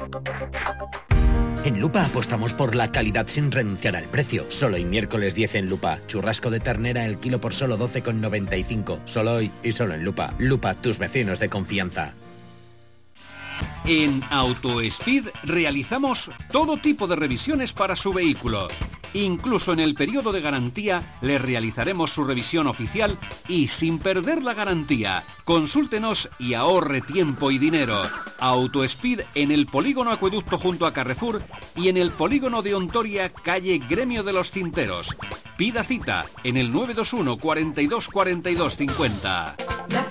En Lupa apostamos por la calidad sin renunciar al precio. Solo hoy miércoles 10 en Lupa. Churrasco de ternera el kilo por solo 12,95. Solo hoy y solo en Lupa. Lupa, tus vecinos de confianza. En AutoSpeed realizamos todo tipo de revisiones para su vehículo. Incluso en el periodo de garantía le realizaremos su revisión oficial y sin perder la garantía. Consúltenos y ahorre tiempo y dinero. AutoSpeed en el Polígono Acueducto junto a Carrefour y en el Polígono de Ontoria, calle Gremio de los Cinteros. Pida cita en el 921 42 42 50.